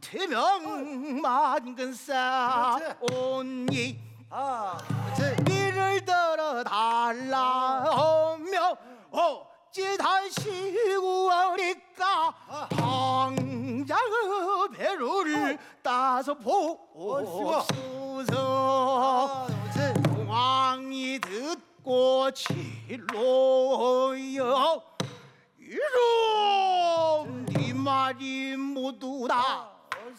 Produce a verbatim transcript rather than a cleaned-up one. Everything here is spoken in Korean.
태명만근싸오니 아, 비를 들어 달라오며 어찌 다시 구하니까 당장 배를 따서 보옵소서. 왕이 듣고 칠로여 이놈 네 말이 모두 다